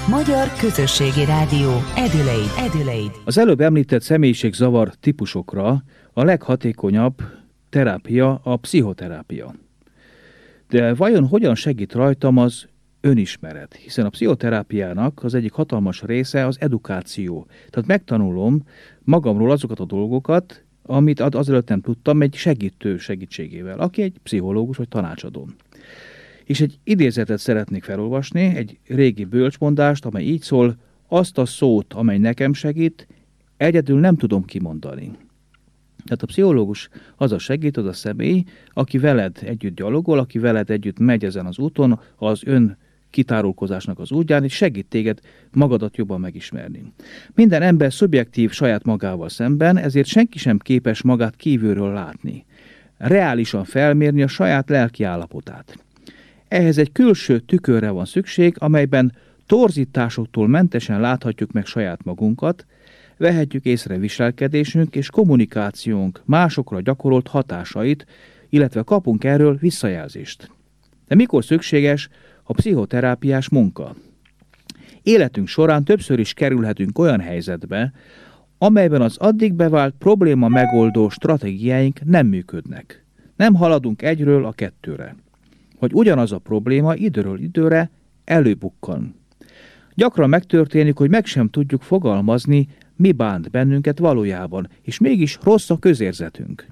Magyar Közösségi Rádió Adelaide. Az előbb említett személyiségzavar típusokra a leghatékonyabb terápia a pszichoterápia. De vajon hogyan segít rajtam az önismeret? Hiszen a pszichoterápiának az egyik hatalmas része az edukáció. Tehát megtanulom magamról azokat a dolgokat, amit azelőtt nem tudtam egy segítő segítségével, aki egy pszichológus vagy tanácsadó. És egy idézetet szeretnék felolvasni, egy régi bölcsmondást, amely így szól: azt a szót, amely nekem segít, egyedül nem tudom kimondani. Tehát a pszichológus az a segít, az a személy, aki veled együtt gyalogol, aki veled együtt megy ezen az úton, az ön kitárulkozásnak az útján, és segít téged magadat jobban megismerni. Minden ember szubjektív saját magával szemben, ezért senki sem képes magát kívülről látni. Reálisan felmérni a saját lelki állapotát. Ehhez egy külső tükörre van szükség, amelyben torzításoktól mentesen láthatjuk meg saját magunkat, vehetjük észre viselkedésünk és kommunikációnk másokra gyakorolt hatásait, illetve kapunk erről visszajelzést. De mikor szükséges a pszichoterápiás munka? Életünk során többször is kerülhetünk olyan helyzetbe, amelyben az addig bevált probléma megoldó stratégiáink nem működnek. Nem haladunk egyről a kettőre. Vagy ugyanaz a probléma időről időre előbukkan. Gyakran megtörténik, hogy meg sem tudjuk fogalmazni, mi bánt bennünket valójában, és mégis rossz a közérzetünk.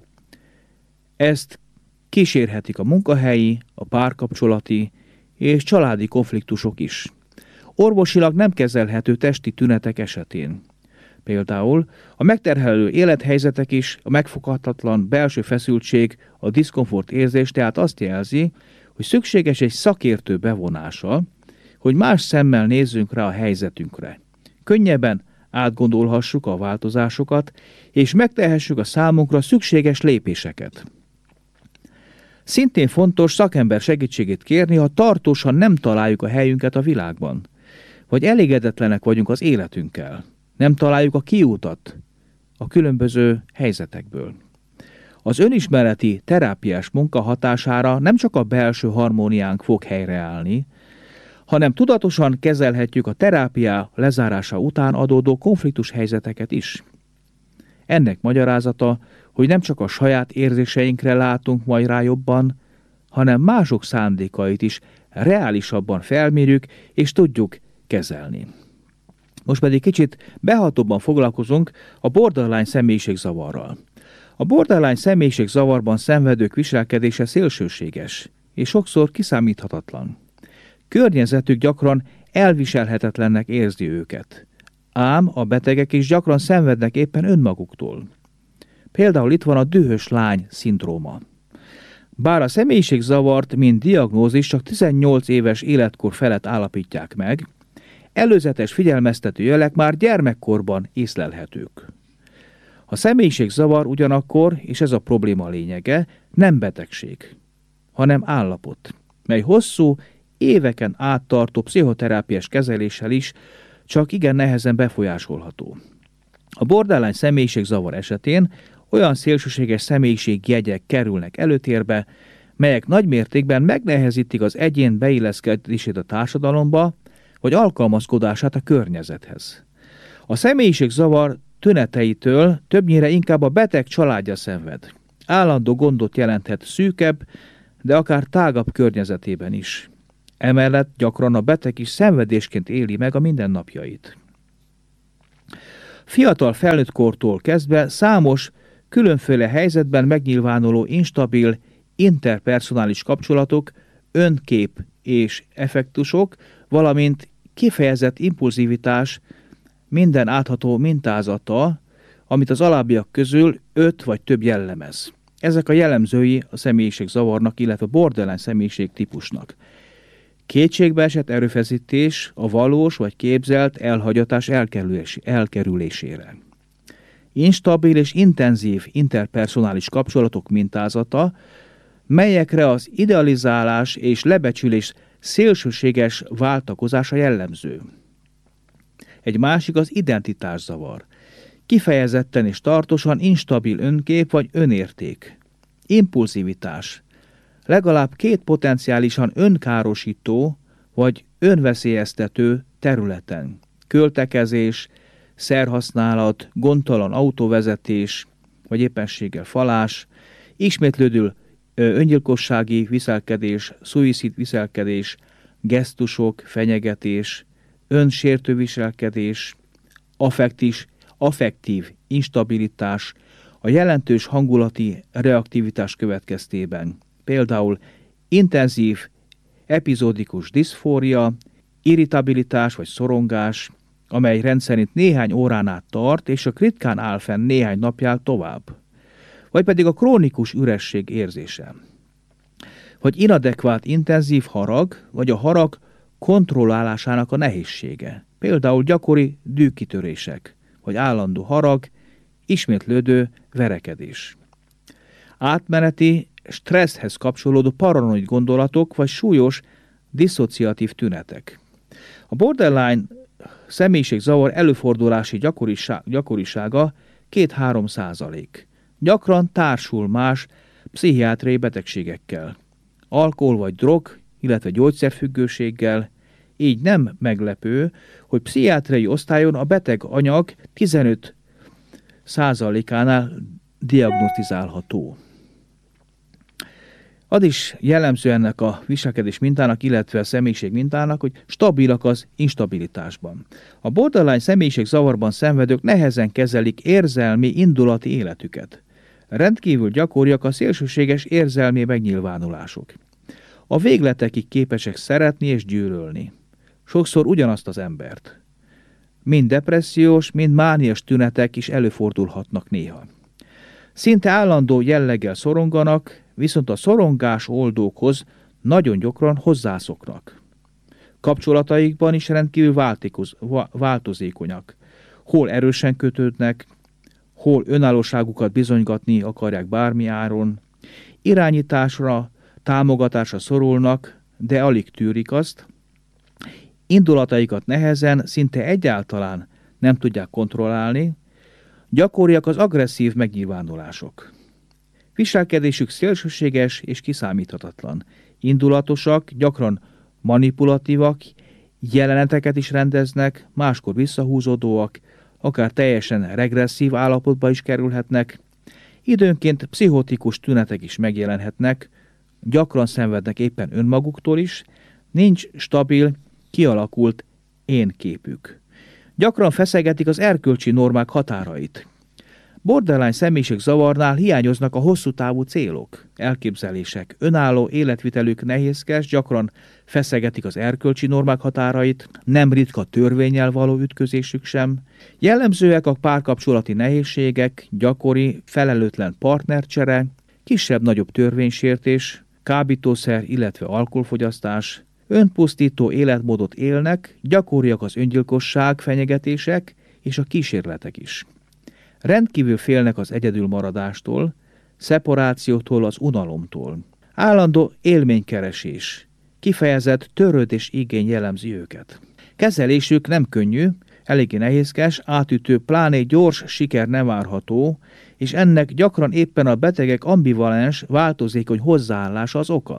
Ezt kísérhetik a munkahelyi, a párkapcsolati és családi konfliktusok is. Orvosilag nem kezelhető testi tünetek esetén. Például a megterhelő élethelyzetek is, a megfoghatatlan belső feszültség, a diszkomfort érzés tehát azt jelzi, hogy szükséges egy szakértő bevonása, hogy más szemmel nézzünk rá a helyzetünkre. Könnyebben átgondolhassuk a változásokat, és megtehessük a számunkra szükséges lépéseket. Szintén fontos szakember segítségét kérni, ha tartósan nem találjuk a helyünket a világban, vagy elégedetlenek vagyunk az életünkkel, nem találjuk a kiútat a különböző helyzetekből. Az önismereti terápiás munka hatására nem csak a belső harmóniánk fog helyreállni, hanem tudatosan kezelhetjük a terápia lezárása után adódó konfliktus helyzeteket is. Ennek magyarázata, hogy nem csak a saját érzéseinkre látunk majd rá jobban, hanem mások szándékait is reálisabban felmérjük és tudjuk kezelni. Most pedig kicsit behatóbban foglalkozunk a borderline személyiségzavarral. A borderline személyiségzavarban szenvedők viselkedése szélsőséges, és sokszor kiszámíthatatlan. Környezetük gyakran elviselhetetlennek érzi őket. Ám a betegek is gyakran szenvednek éppen önmaguktól. Például itt van a dühös lány szindróma. Bár a személyiségzavart, mint diagnózis csak 18 éves életkor felett állapítják meg, előzetes figyelmeztető jelek már gyermekkorban észlelhetők. A személyiségzavar ugyanakkor, és ez a probléma lényege, nem betegség, hanem állapot, mely hosszú, éveken át tartó pszichoterápiás kezeléssel is csak igen nehezen befolyásolható. A borderline személyiségzavar esetén olyan szélsőséges személyiségjegyek kerülnek előtérbe, melyek nagymértékben megnehezítik az egyén beilleszkedését a társadalomba, vagy alkalmazkodását a környezethez. A személyiségzavar tüneteitől többnyire inkább a beteg családja szenved. Állandó gondot jelenthet szűkebb, de akár tágabb környezetében is. Emellett gyakran a beteg is szenvedésként éli meg a mindennapjait. Fiatal felnőttkortól kezdve számos, különféle helyzetben megnyilvánuló instabil, interpersonális kapcsolatok, önkép és effektusok, valamint kifejezett impulzivitás minden átható mintázata, amit az alábbiak közül 5 vagy több jellemez. Ezek a jellemzői a személyiségzavarnak, illetve a borderline személyiség típusnak. Kétségbeesett erőfeszítés a valós vagy képzelt elhagyatás elkerülésére. Instabil és intenzív interpersonális kapcsolatok mintázata, melyekre az idealizálás és lebecsülés szélsőséges váltakozása jellemző. Egy másik az identitászavar. Kifejezetten és tartósan instabil önkép vagy önérték. Impulzivitás. Legalább 2 potenciálisan önkárosító vagy önveszélyeztető területen. Költekezés, szerhasználat, gondtalan autóvezetés, vagy éppenséggel falás, ismétlődő öngyilkossági viselkedés, szuicid viselkedés, gesztusok, fenyegetés, önsértő viselkedés, affektív instabilitás, a jelentős hangulati reaktivitás következtében. Például intenzív, epizódikus diszfória, irritabilitás vagy szorongás, amely rendszerint néhány órán át tart, és a ritkán áll fenn néhány napján tovább. Vagy pedig a krónikus üresség érzése. Vagy inadekvát intenzív harag, vagy a harag kontrollálásának a nehézsége. Például gyakori dűkitörések, vagy állandó harag, ismétlődő verekedés. Átmeneti, stresszhez kapcsolódó paranoid gondolatok, vagy súlyos diszociatív tünetek. A borderline személyiségzavar előfordulási gyakorisága 2-3%. Gyakran társul más pszichiátriai betegségekkel, alkohol vagy drog, illetve gyógyszerfüggőséggel, így nem meglepő, hogy pszichiátriai osztályon a beteg anyag 15%-ánál diagnosztizálható. Az is jellemző ennek a viselkedés mintának, illetve a személyiség mintának, hogy stabilak az instabilitásban. A borderline személyiségzavarban szenvedők nehezen kezelik érzelmi, indulati életüket. Rendkívül gyakoriak a szélsőséges érzelmi megnyilvánulások. A végletekig képesek szeretni és gyűlölni. Sokszor ugyanazt az embert. Mind depressziós, mind mániás tünetek is előfordulhatnak néha. Szinte állandó jelleggel szoronganak, viszont a szorongás oldókhoz nagyon gyakran hozzászoknak. Kapcsolataikban is rendkívül változékonyak. Hol erősen kötődnek, hol önállóságukat bizonygatni akarják bármi áron, irányításra, támogatásra szorulnak, de alig tűrik azt, indulataikat nehezen, szinte egyáltalán nem tudják kontrollálni, gyakoriak az agresszív megnyilvánulások. Viselkedésük szélsőséges és kiszámíthatatlan. Indulatosak, gyakran manipulatívak, jeleneteket is rendeznek, máskor visszahúzódóak, akár teljesen regresszív állapotba is kerülhetnek. Időnként pszichotikus tünetek is megjelenhetnek, gyakran szenvednek éppen önmaguktól is, nincs stabil, kialakult én-képük. Gyakran feszegetik az erkölcsi normák határait. Borderline személyiségzavarnál hiányoznak a hosszú távú célok, elképzelések, önálló életvitelük nehézkes, gyakran feszegetik az erkölcsi normák határait, nem ritka törvénnyel való ütközésük sem. Jellemzőek a párkapcsolati nehézségek, gyakori, felelőtlen partnercsere, kisebb-nagyobb törvénysértés, kábítószer, illetve alkoholfogyasztás, önpusztító életmódot élnek, gyakoriak az öngyilkosság, fenyegetések és a kísérletek is. Rendkívül félnek az egyedülmaradástól, szeparációtól, az unalomtól. Állandó élménykeresés, kifejezett törődés igény jellemzi őket. Kezelésük nem könnyű, eléggé nehézkes, átütő, pláne gyors siker nem várható, és ennek gyakran éppen a betegek ambivalens, változékony hozzáállása az oka.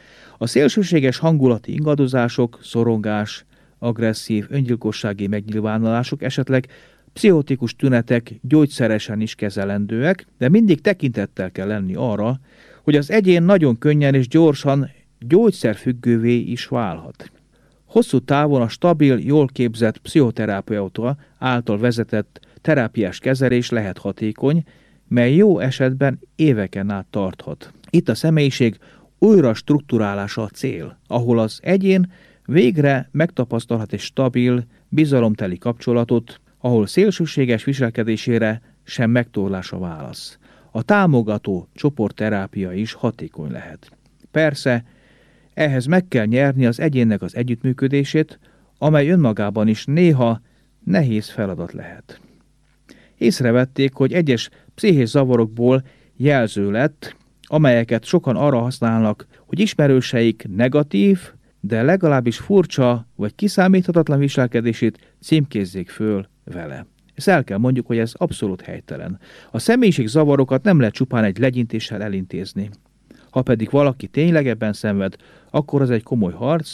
A szélsőséges hangulati ingadozások, szorongás, agresszív, öngyilkossági megnyilvánulások, esetleg pszichotikus tünetek gyógyszeresen is kezelendőek, de mindig tekintettel kell lenni arra, hogy az egyén nagyon könnyen és gyorsan gyógyszerfüggővé is válhat. Hosszú távon a stabil, jól képzett pszichoterapeuta által vezetett terápiás kezelés lehet hatékony, mely jó esetben éveken át tarthat. Itt a személyiség újra strukturálása a cél, ahol az egyén végre megtapasztalhat egy stabil, bizalomteli kapcsolatot, ahol szélsőséges viselkedésére sem megtorlás a válasz. A támogató csoportterápia is hatékony lehet. Persze, ehhez meg kell nyerni az egyénnek az együttműködését, amely önmagában is néha nehéz feladat lehet. Észrevették, hogy egyes pszichés zavarokból jelző lett, amelyeket sokan arra használnak, hogy ismerőseik negatív, de legalábbis furcsa vagy kiszámíthatatlan viselkedését címkézzék föl vele. Ezt el kell mondjuk, hogy ez abszolút helytelen. A személyiségzavarokat nem lehet csupán egy legyintéssel elintézni. Ha pedig valaki tényleg ebben szenved, akkor az egy komoly harc,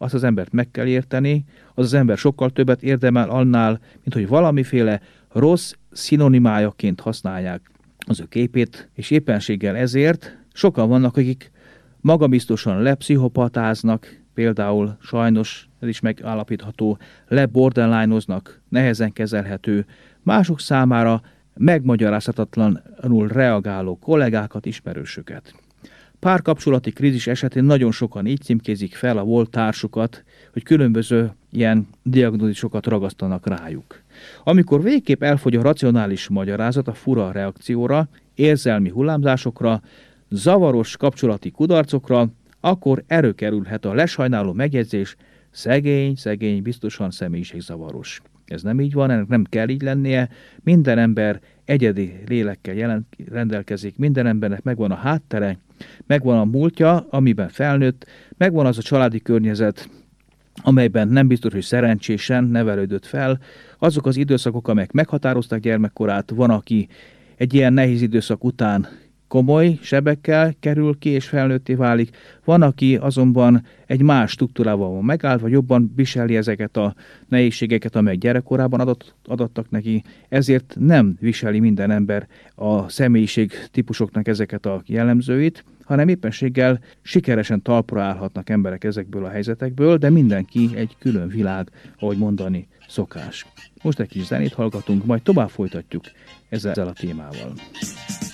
azt az embert meg kell érteni, az ember sokkal többet érdemel annál, mint hogy valamiféle rossz szinonimájaként használják az ő képét, és éppenséggel ezért sokan vannak, akik magabiztosan lepszichopatáznak, például sajnos ez is megállapítható, leborderline-oznak, nehezen kezelhető, mások számára megmagyarázhatatlanul reagáló kollégákat, ismerősöket. Párkapcsolati krízis esetén nagyon sokan így címkézik fel a volt társukat, hogy különböző ilyen diagnózisokat ragasztanak rájuk. Amikor végképp elfogy a racionális magyarázat a fura reakcióra, érzelmi hullámzásokra, zavaros kapcsolati kudarcokra, akkor előkerülhet a lesajnáló megjegyzés: szegény, biztosan személyiségzavaros. Ez nem így van, ennek nem kell így lennie. Minden ember egyedi lélekkel rendelkezik, minden embernek megvan a háttere, megvan a múltja, amiben felnőtt, megvan az a családi környezet, amelyben nem biztos, hogy szerencsésen nevelődött fel. Azok az időszakok, amelyek meghatározták gyermekkorát, van, aki egy ilyen nehéz időszak után komoly sebekkel kerül ki és felnőtté válik. Van, aki azonban egy más struktúrával van megállt, vagy jobban viseli ezeket a nehézségeket, amelyek gyerekkorában adattak neki. Ezért nem viseli minden ember a személyiség típusoknak ezeket a jellemzőit, hanem éppenséggel sikeresen talpra állhatnak emberek ezekből a helyzetekből, de mindenki egy külön világ, ahogy mondani szokás. Most egy kis zenét hallgatunk, majd tovább folytatjuk ezzel a témával.